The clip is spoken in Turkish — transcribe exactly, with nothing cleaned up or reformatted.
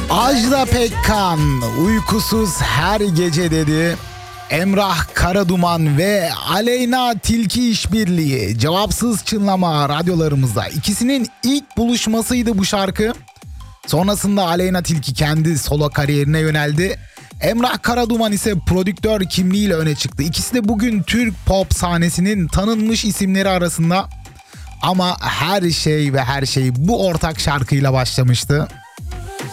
Ajda Pekkan uykusuz her gece dedi. Emrah Karaduman ve Aleyna Tilki işbirliği, cevapsız çınlama radyolarımızda. İkisinin ilk buluşmasıydı bu şarkı. Sonrasında Aleyna Tilki kendi solo kariyerine yöneldi. Emrah Karaduman ise prodüktör kimliğiyle öne çıktı. İkisi de bugün Türk pop sahnesinin tanınmış isimleri arasında. Ama her şey ve her şey bu ortak şarkıyla başlamıştı.